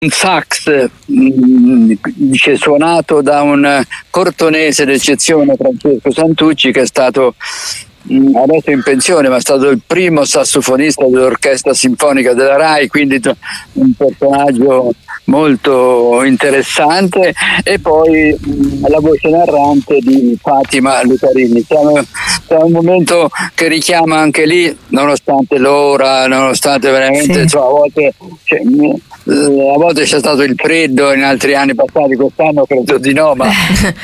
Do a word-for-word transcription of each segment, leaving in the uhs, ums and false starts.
un sax mh, dice, suonato da un cortonese d'eccezione, Francesco Santucci, che è stato mh, adesso in pensione, ma è stato il primo sassofonista dell'orchestra sinfonica della RAI, quindi t- un personaggio molto interessante. E poi mh, la voce narrante di Fatima Lucarini. Siamo, siamo un momento che richiama anche lì, nonostante l'ora, nonostante veramente, sì. Insomma, a volte cioè, a volte c'è stato il freddo in altri anni passati, quest'anno credo di no, ma,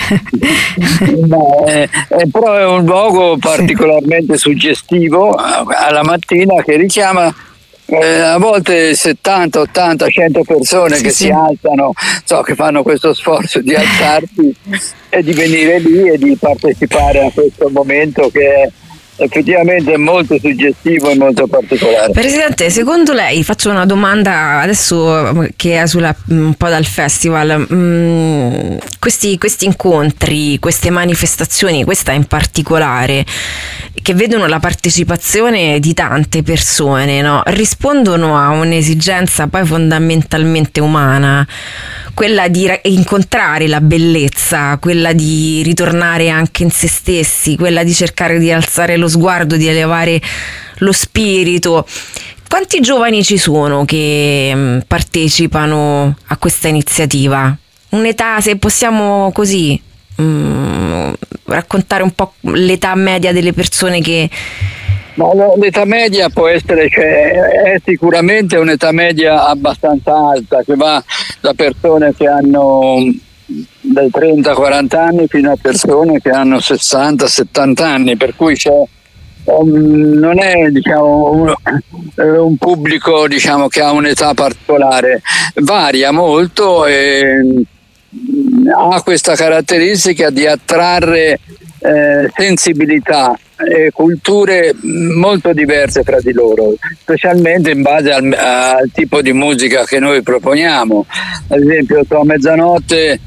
ma è, è, però è un luogo particolarmente suggestivo alla mattina, che richiama Eh, a volte settanta, ottanta, cento persone sì, che sì. si alzano, so, che fanno questo sforzo di alzarsi e di venire lì e di partecipare a questo momento che è effettivamente molto suggestivo e molto particolare. Presidente, secondo lei, faccio una domanda adesso che esula un po' dal festival, mm, questi, questi incontri, queste manifestazioni, questa in particolare, che vedono la partecipazione di tante persone, no? Rispondono a un'esigenza poi fondamentalmente umana, quella di incontrare la bellezza, quella di ritornare anche in se stessi, quella di cercare di alzare lo sguardo, di elevare lo spirito. Quanti giovani ci sono che partecipano a questa iniziativa? Un'età, se possiamo così mh, raccontare un po' l'età media delle persone che... Ma l'età media può essere, cioè, è sicuramente un'età media abbastanza alta, che va da persone che hanno dai trenta quaranta anni fino a persone che hanno sessanta settanta anni, per cui c'è, um, non è, diciamo, un, un pubblico, diciamo, che ha un'età particolare, varia molto e ha questa caratteristica di attrarre eh, sensibilità e culture molto diverse fra di loro, specialmente in base al, al tipo di musica che noi proponiamo. Ad esempio, a mezzanotte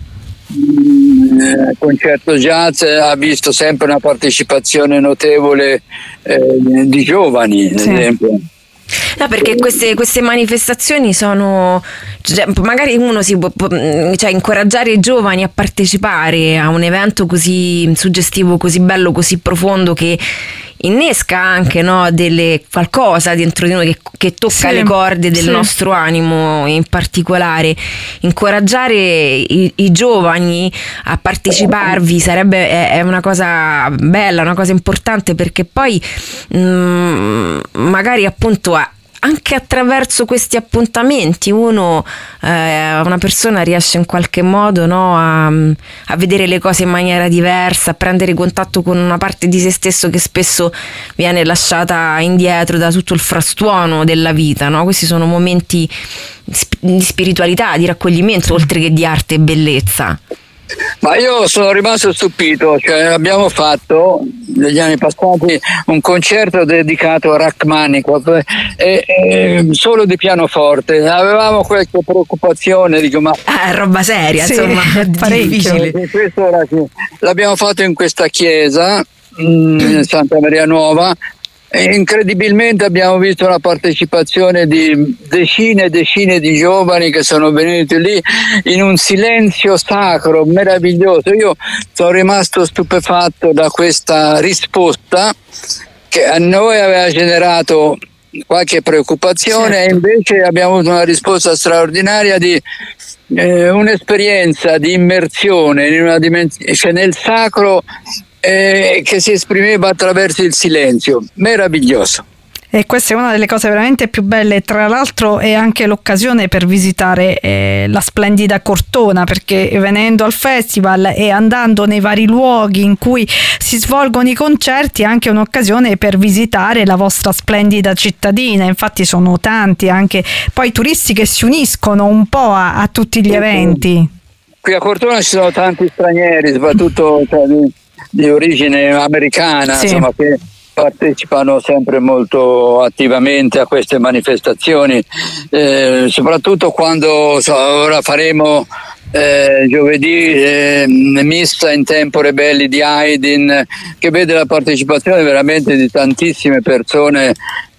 mh, concerto jazz ha visto sempre una partecipazione notevole eh, di giovani, ad sì. esempio. No, perché queste, queste manifestazioni sono, cioè, magari uno si può, cioè, incoraggiare i giovani a partecipare a un evento così suggestivo, così bello, così profondo, che innesca anche, no, delle, qualcosa dentro di noi che, che tocca sì, le corde del sì. nostro animo in particolare. Incoraggiare i, i giovani a parteciparvi sarebbe è, è una cosa bella, una cosa importante, perché poi mh, magari appunto a, anche attraverso questi appuntamenti uno, eh, una persona riesce in qualche modo, no, a, a vedere le cose in maniera diversa, a prendere contatto con una parte di se stesso che spesso viene lasciata indietro da tutto il frastuono della vita, no? Questi sono momenti di spiritualità, di raccoglimento, oltre che di arte e bellezza. Ma io sono rimasto stupito, cioè abbiamo fatto negli anni passati un concerto dedicato a Rachmaninov e, e solo di pianoforte. Avevamo qualche preoccupazione, dico, ma ah, roba seria, sì, insomma, difficile. Questo era, l'abbiamo fatto in questa chiesa, in Santa Maria Nuova. E incredibilmente abbiamo visto la partecipazione di decine e decine di giovani che sono venuti lì in un silenzio sacro meraviglioso. Io sono rimasto stupefatto da questa risposta che a noi aveva generato qualche preoccupazione, certo. E invece abbiamo avuto una risposta straordinaria di eh, un'esperienza di immersione in una dimensione, cioè nel sacro, Eh, che si esprimeva attraverso il silenzio, meraviglioso. E questa è una delle cose veramente più belle. Tra l'altro è anche l'occasione per visitare eh, la splendida Cortona, perché venendo al festival e andando nei vari luoghi in cui si svolgono i concerti è anche un'occasione per visitare la vostra splendida cittadina. Infatti sono tanti anche poi turisti che si uniscono un po' a, a tutti gli eventi. Qui a Cortona ci sono tanti stranieri, soprattutto cioè, di di origine americana, sì. Insomma, che partecipano sempre molto attivamente a queste manifestazioni, eh, soprattutto quando so, ora faremo eh, giovedì eh, missa in tempore belli di Haydn, che vede la partecipazione veramente di tantissime persone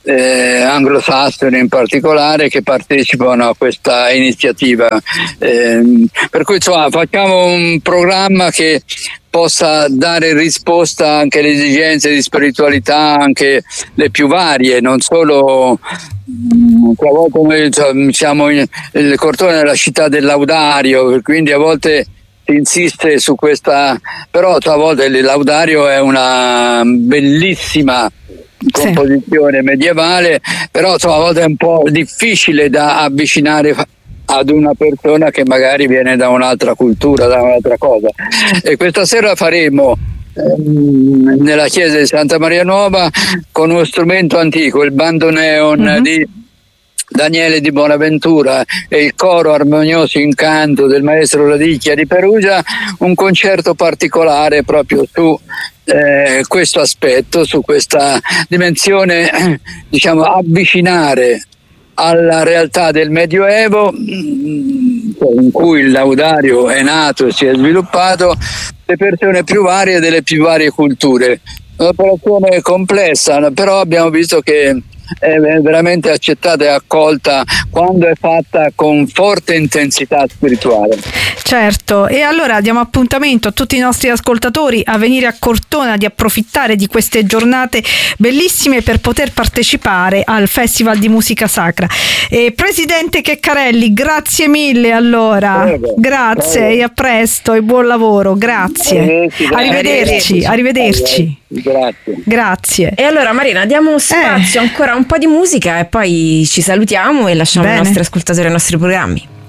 eh, anglosassoni in particolare, che partecipano a questa iniziativa. Eh, per cui insomma, facciamo un programma che possa dare risposta anche alle esigenze di spiritualità, anche le più varie, non solo. A volte noi cioè, siamo in, il Cortona è la città del laudario, quindi a volte si insiste su questa, però a volte il laudario è una bellissima composizione sì. medievale, però insomma, a volte è un po' difficile da avvicinare ad una persona che magari viene da un'altra cultura, da un'altra cosa. E questa sera faremo ehm, nella chiesa di Santa Maria Nuova con uno strumento antico, il bandoneon mm-hmm. di Daniele di Bonaventura e il coro armonioso incanto del maestro Radicchia di Perugia, un concerto particolare proprio su eh, questo aspetto, su questa dimensione, diciamo, avvicinare alla realtà del Medioevo, in cui il laudario è nato e si è sviluppato, le persone più varie delle più varie culture. Un'operazione complessa, però abbiamo visto che è veramente accettata e accolta quando è fatta con forte intensità spirituale. Certo, e allora diamo appuntamento a tutti i nostri ascoltatori a venire a Cortona, di approfittare di queste giornate bellissime per poter partecipare al Festival di Musica Sacra. E Presidente Checcarelli, grazie mille allora. Prego, grazie prego. E a presto e buon lavoro, grazie. Arrivederci, arrivederci. arrivederci. Grazie. Grazie. E allora Marina, diamo spazio eh. ancora un po' di musica e poi ci salutiamo e lasciamo Bene. i nostri ascoltatori ai nostri programmi.